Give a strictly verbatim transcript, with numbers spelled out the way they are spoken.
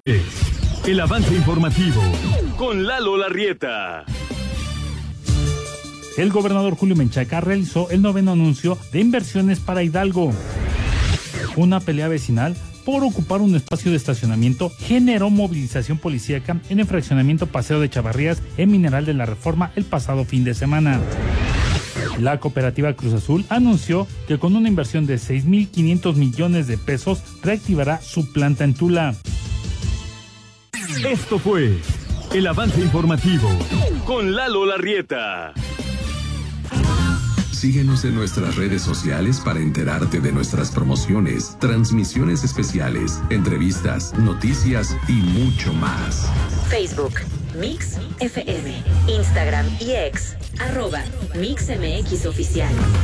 El avance informativo con Lalo Larrieta. El gobernador Julio Menchaca realizó el noveno anuncio de inversiones para Hidalgo. Una pelea vecinal por ocupar un espacio de estacionamiento generó movilización policíaca en el fraccionamiento Paseo de Chavarrías en Mineral de la Reforma el pasado fin de semana. La cooperativa Cruz Azul anunció que con una inversión de seis mil quinientos millones de pesos reactivará su planta en Tula. Esto fue el avance informativo con Lalo Larrieta. Síguenos en nuestras redes sociales para enterarte de nuestras promociones, transmisiones especiales, entrevistas, noticias y mucho más. Facebook, Mix F M, Instagram y X, arroba Mix M X Oficial.